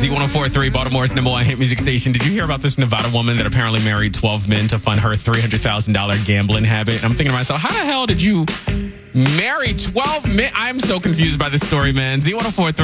Z104.3, Baltimore's number one hit music station. Did you hear about this Nevada woman that apparently married 12 men to fund her $300,000 gambling habit? And I'm thinking to myself, how the hell did you marry 12 men? I'm so confused by this story, man. Z104.3.